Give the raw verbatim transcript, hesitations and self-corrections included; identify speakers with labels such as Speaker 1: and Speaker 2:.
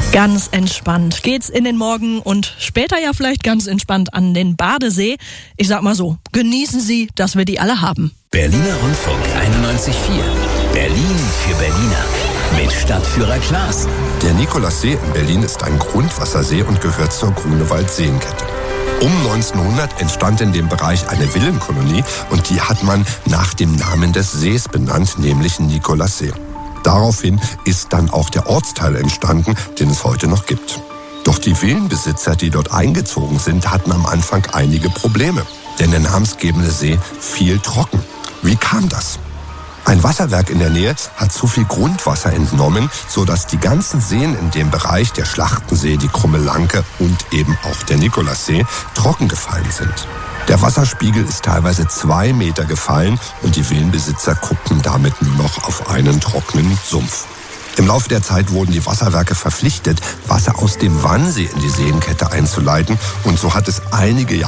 Speaker 1: Ganz entspannt geht's in den Morgen und später ja vielleicht ganz entspannt an den Badesee. Ich sag mal so, genießen Sie, dass wir die alle haben.
Speaker 2: Berliner Rundfunk einundneunzig Komma vier. Berlin für Berliner. Mit Stadtführer Klaas.
Speaker 3: Der Nikolassee in Berlin ist ein Grundwassersee und gehört zur Grunewald-Seenkette. Um neunzehnhundert entstand in dem Bereich eine Villenkolonie und die hat man nach dem Namen des Sees benannt, nämlich Nikolassee. Daraufhin ist dann auch der Ortsteil entstanden, den es heute noch gibt. Doch die Villenbesitzer, die dort eingezogen sind, hatten am Anfang einige Probleme. Denn der namensgebende See fiel trocken. Wie kam das? Ein Wasserwerk in der Nähe hat zu viel Grundwasser entnommen, sodass die ganzen Seen in dem Bereich, der Schlachtensee, die Krumme Lanke und eben auch der Nikolassee, trocken gefallen sind. Der Wasserspiegel ist teilweise zwei Meter gefallen und die Villenbesitzer guckten damit nur noch auf einen trockenen Sumpf. Im Laufe der Zeit wurden die Wasserwerke verpflichtet, Wasser aus dem Wannsee in die Seenkette einzuleiten und so hat es einige Jahre